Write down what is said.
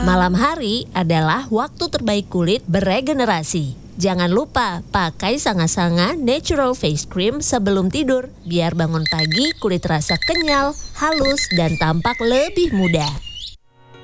Malam hari adalah waktu terbaik kulit beregenerasi. Jangan lupa pakai Sanga-Sanga Natural Face Cream sebelum tidur, biar bangun pagi kulit terasa kenyal, halus, dan tampak lebih muda.